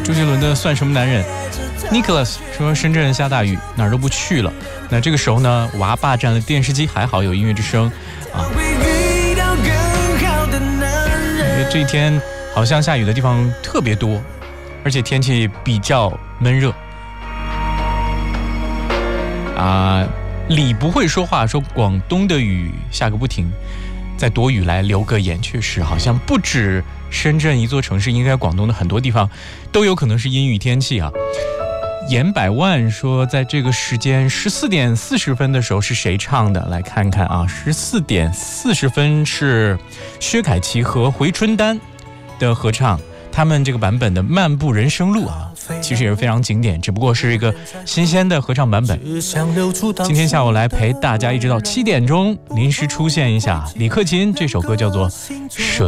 周杰伦的《算什么男人》。Nicholas 说深圳下大雨，哪儿都不去了。那这个时候呢，娃霸占了电视机，还好有音乐之声啊。因为这一天好像下雨的地方特别多，而且天气比较闷热啊。李不会说话说广东的雨下个不停，再躲雨来留个言，确实好像不止深圳一座城市，应该广东的很多地方都有可能是阴雨天气啊。严百万说在这个时间14点40分的时候是谁唱的，来看看啊。14点40分是薛凯琪和回春丹的合唱，他们这个版本的漫步人生路啊，其实也是非常经典，只不过是一个新鲜的合唱版本。今天下午来陪大家一直到7点钟，临时出现一下李克勤，这首歌叫做《舍